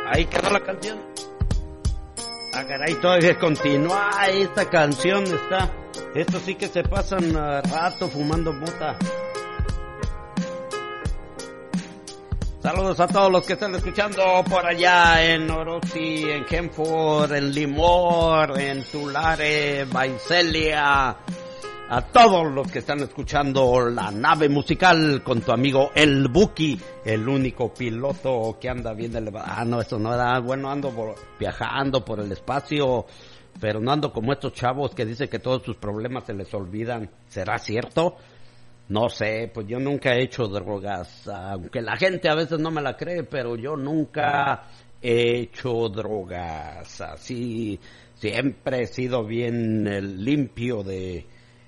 Ahí quedó la canción. Ah, caray, todavía continúa. Esta canción está. Estos sí que se pasan rato fumando mota. Saludos a todos los que están escuchando por allá en Orosi, en Kenford, en Limor, en Tulare, Vaiselia. A todos los que están escuchando La Nave Musical con tu amigo El Buki, el único piloto que anda bien elevado. Ah, no, eso no era bueno, ando viajando por el espacio, pero no ando como estos chavos que dicen que todos sus problemas se les olvidan. ¿Será cierto? No sé, pues yo nunca he hecho drogas, aunque la gente a veces no me la cree, pero yo nunca he hecho drogas. Así, siempre he sido bien limpio de...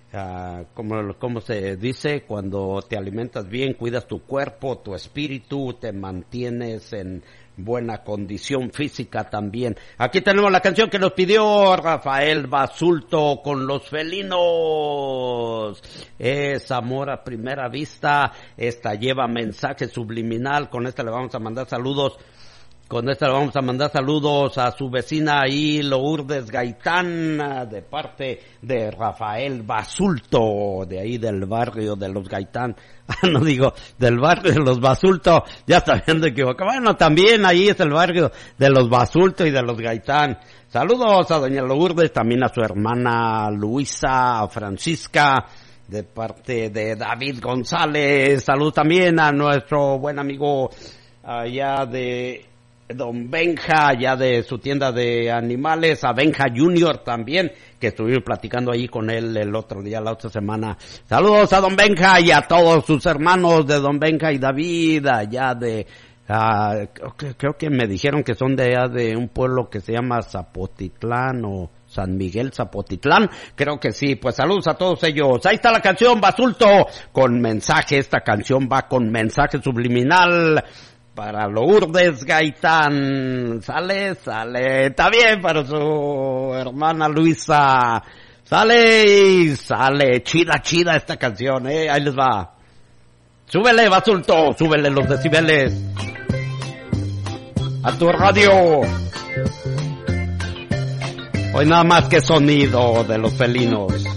como se dice, cuando te alimentas bien, cuidas tu cuerpo, tu espíritu, te mantienes en buena condición física también. Aquí tenemos la canción que nos pidió Rafael Basulto con Los Felinos. Es amor a primera vista. Esta lleva mensaje subliminal. Con esta le vamos a mandar saludos. Con esta le vamos a mandar saludos a su vecina ahí, Lourdes Gaitán, de parte de Rafael Basulto, de ahí del barrio de los Gaitán. No digo, del barrio de los Basulto, ya está viendo equivocado. Bueno, también ahí es el barrio de los Basulto y de los Gaitán. Saludos a doña Lourdes, también a su hermana Luisa, a Francisca, de parte de David González. Saludos también a nuestro buen amigo allá de Don Benja, allá de su tienda de animales, a Benja Junior también, que estuvimos platicando ahí con él el otro día, la otra semana. Saludos a Don Benja y a todos sus hermanos de Don Benja y David, allá de, creo que me dijeron que son de allá de un pueblo que se llama Zapotitlán o San Miguel Zapotitlán, creo que sí. Pues saludos a todos ellos. Ahí está la canción Basulto con mensaje. Esta canción va con mensaje subliminal para Lourdes Gaitán. Sale, está bien para su hermana Luisa. Sale, chida esta canción, ahí les va. Súbele, Basulto, súbele los decibeles a tu radio. Hoy nada más que sonido de los felinos.